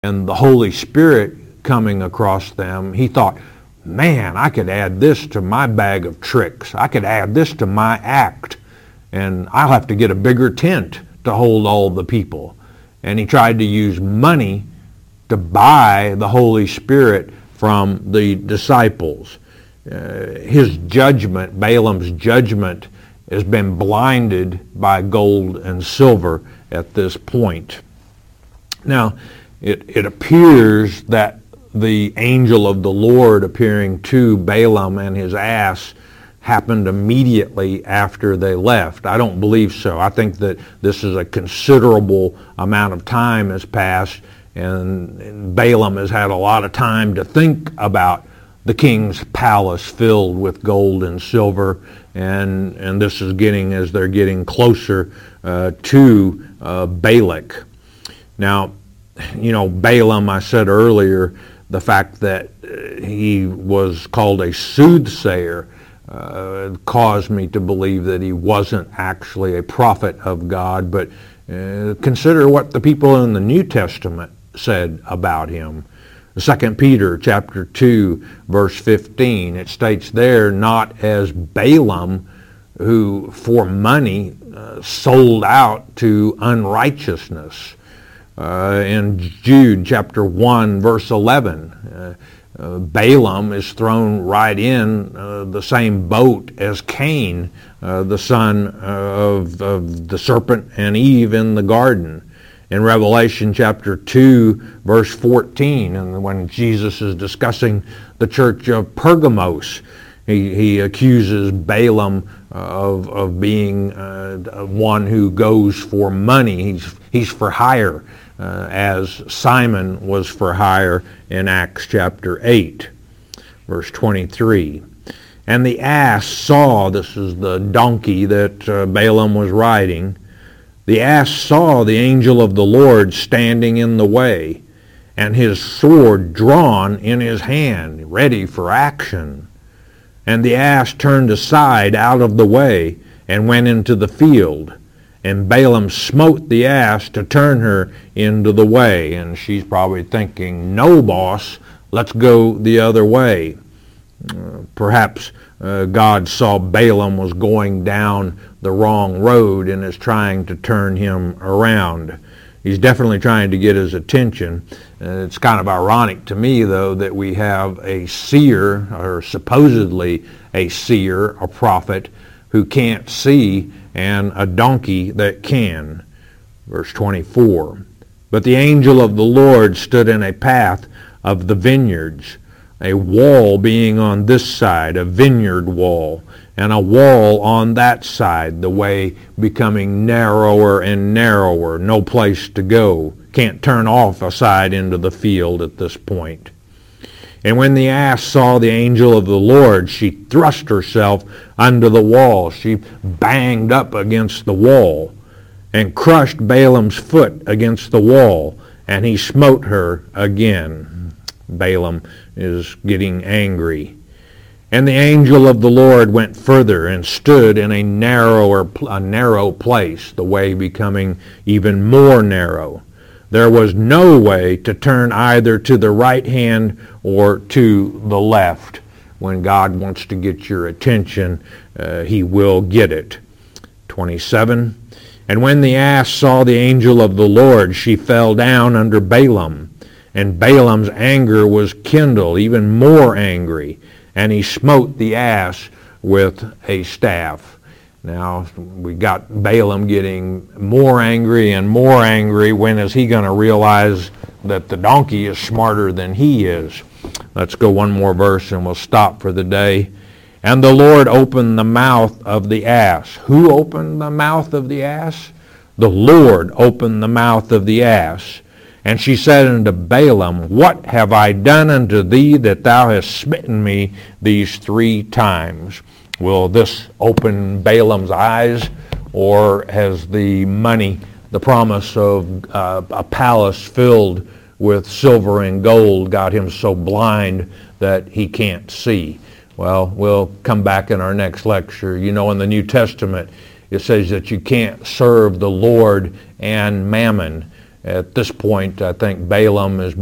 and the Holy Spirit coming across them, he thought, man, I could add this to my bag of tricks. I could add this to my act, and I'll have to get a bigger tent to hold all the people. And he tried to use money to buy the Holy Spirit from the disciples. His judgment, Balaam's judgment, has been blinded by gold and silver at this point. Now, it appears that the angel of the Lord appearing to Balaam and his ass happened immediately after they left. I don't believe so. I think that this is a considerable amount of time has passed, and Balaam has had a lot of time to think about the king's palace filled with gold and silver, and this is getting, as they're getting closer to Balak. Now, you know, Balaam, I said earlier, the fact that he was called a soothsayer caused me to believe that he wasn't actually a prophet of God, but consider what the people in the New Testament said about him. 2 Peter chapter 2, verse 15, it states there, not as Balaam, who for money sold out to unrighteousness. In Jude chapter 1, verse 11, Balaam is thrown right in the same boat as Cain, the son of the serpent and Eve in the garden. In Revelation chapter 2, verse 14, and when Jesus is discussing the church of Pergamos, he accuses Balaam of being one who goes for money. He's for hire, as Simon was for hire in Acts chapter 8, verse 23. And the ass saw, this is the donkey that Balaam was riding, the ass saw the angel of the Lord standing in the way, and his sword drawn in his hand, ready for action. And the ass turned aside out of the way and went into the field. And Balaam smote the ass to turn her into the way. And she's probably thinking, no, boss, let's go the other way. Perhaps God saw Balaam was going down the wrong road and is trying to turn him around. He's definitely trying to get his attention. It's kind of ironic to me, though, that we have a seer, or supposedly a seer, a prophet, who can't see, and a donkey that can. Verse 24. But the angel of the Lord stood in a path of the vineyards, a wall being on this side, a vineyard wall, and a wall on that side, the way becoming narrower and narrower, no place to go. Can't turn off aside into the field at this point. And when the ass saw the angel of the Lord, she thrust herself under the wall. She banged up against the wall and crushed Balaam's foot against the wall, and he smote her again. Balaam is getting angry. And the angel of the Lord went further and stood in a narrow place, the way becoming even more narrow. There was no way to turn either to the right hand or to the left. When God wants to get your attention, he will get it. 27. And when the ass saw the angel of the Lord, she fell down under Balaam. And Balaam's anger was kindled, even more angry, and he smote the ass with a staff. Now, we got Balaam getting more angry and more angry. When is he going to realize that the donkey is smarter than he is? Let's go one more verse and we'll stop for the day. And the Lord opened the mouth of the ass. Who opened the mouth of the ass? The Lord opened the mouth of the ass. And she said unto Balaam, what have I done unto thee that thou hast smitten me these 3 times? Will this open Balaam's eyes, or has the money, the promise of a palace filled with silver and gold, got him so blind that he can't see? Well, we'll come back in our next lecture. You know, in the New Testament, it says that you can't serve the Lord and mammon. At this point, I think Balaam is